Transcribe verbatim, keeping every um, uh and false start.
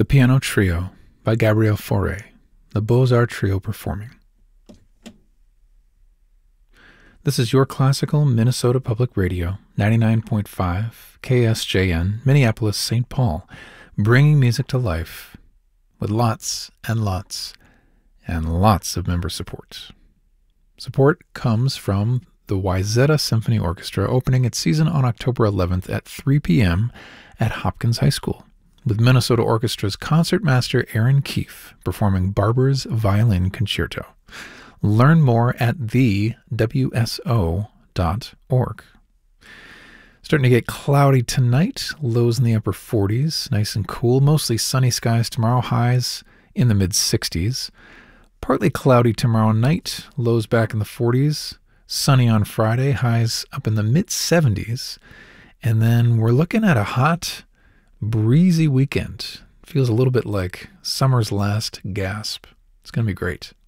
The Piano Trio by Gabriel Fauré, the Beaux-Arts Trio performing. This is your classical Minnesota Public Radio, ninety-nine point five K S J N, Minneapolis, Saint Paul, bringing music to life with lots and lots and lots of member support. Support comes from the Wayzata Symphony Orchestra, opening its season on October eleventh at three p.m. at Hopkins High School, with Minnesota Orchestra's concertmaster Aaron Keefe performing Barber's Violin Concerto. Learn more at the w s o dot org. Starting to get cloudy tonight, lows in the upper forties, nice and cool, mostly sunny skies tomorrow, highs in the mid sixties. Partly cloudy tomorrow night, lows back in the forties, sunny on Friday, highs up in the mid seventies. And then we're looking at a hot, breezy weekend. Feels a little bit like summer's last gasp. It's going to be great.